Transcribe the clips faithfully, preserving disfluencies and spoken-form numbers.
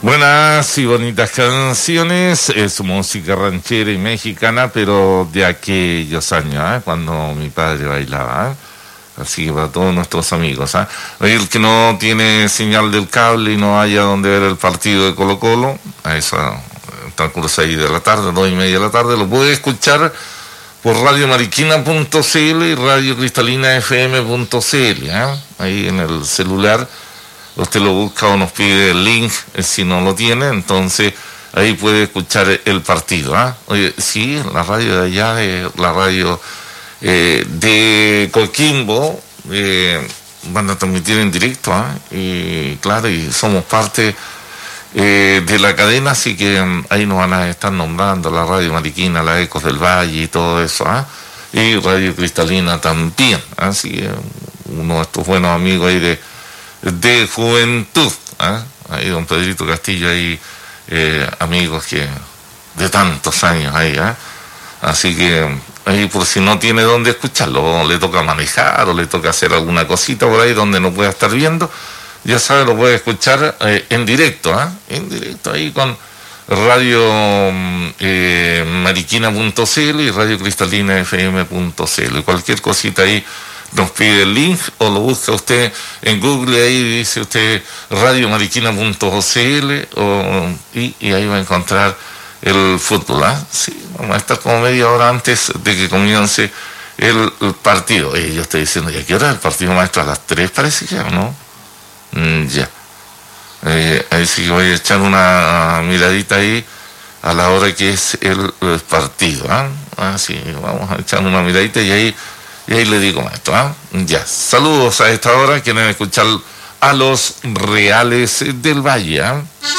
Buenas y bonitas canciones, es música ranchera y mexicana, pero de aquellos años, ¿eh? Cuando mi padre bailaba, ¿eh? Así que para todos nuestros amigos, ¿eh? El que no tiene señal del cable y no haya donde ver el partido de Colo Colo, a eso, transcurso ahí de la tarde, dos y media de la tarde, lo puede escuchar por radio mariquina punto c l y radio cristalina f m punto c l, ¿eh? Ahí en el celular. Usted lo busca o nos pide el link, eh, si no lo tiene, entonces ahí puede escuchar el partido. ¿eh? Oye, sí, la radio de allá, de, la radio eh, de Coquimbo, eh, van a transmitir en directo, ¿eh? Y claro, y somos parte eh, de la cadena, así que um, ahí nos van a estar nombrando la radio mariquina, la Ecos del Valle y todo eso, ¿eh? Y radio cristalina también, ¿eh? Así que uno de estos buenos amigos ahí de de juventud, ¿eh? Ahí don Pedrito Castillo, ahí eh, amigos que de tantos años ahí, ¿eh? Así que ahí por si no tiene dónde escucharlo, le toca manejar o le toca hacer alguna cosita por ahí donde no pueda estar viendo, ya sabe, lo puede escuchar eh, en directo, ¿eh? En directo ahí con radio eh, mariquina punto c l y radio cristalina f m punto c l, cualquier cosita ahí nos pide el link o lo busca usted en Google, ahí dice usted radio mariquina punto c l o, y, y ahí va a encontrar el fútbol, ¿eh? Sí, vamos a estar como media hora antes de que comience el, el partido. Eh, yo estoy diciendo, ¿y a qué hora el partido, maestro? A las tres parece que, ¿no? Mm, ya. Eh, ahí sí que voy a echar una miradita ahí a la hora que es el, el partido, ¿eh? Ah, sí, vamos a echar una miradita y ahí Y ahí le digo, maestro, ¿eh? Ya. Saludos a esta hora, quieren escuchar a los Reales del Valle, ¿eh?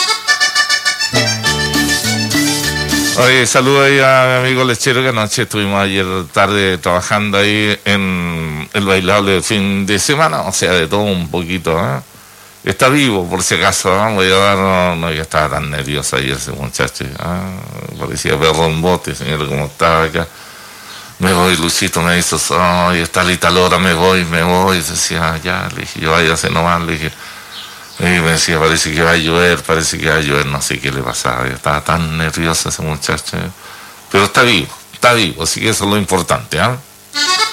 Oye, saludos ahí a mi amigo Lechero, que anoche estuvimos ayer tarde trabajando ahí en el bailable de fin de semana, o sea, de todo un poquito, ¿eh? Está vivo, por si acaso, ¿eh? Voy a dar, no, no, ya estaba tan nervioso ayer ese muchacho, ¿eh? Parecía perro en bote, señor, como estaba acá. Me voy, Luisito, me dice, ay, está la tal hora, me voy, me voy. Y decía, ya, le dije, yo váyase nomás, le dije. Y me decía, parece que va a llover, parece que va a llover, no sé qué le pasaba. Yo estaba tan nervioso ese muchacho. Pero está vivo, está vivo, así que eso es lo importante, ¿ah? ¿eh?